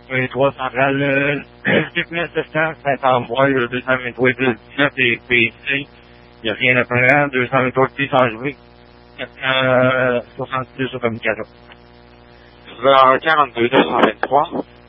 Oui, 3 centrales, GPS 500 voix, 223 plus 17 et PC. Il n'y a rien à prendre, 223 plus sans jouer. 470 sur communication. Je veux en 42 223.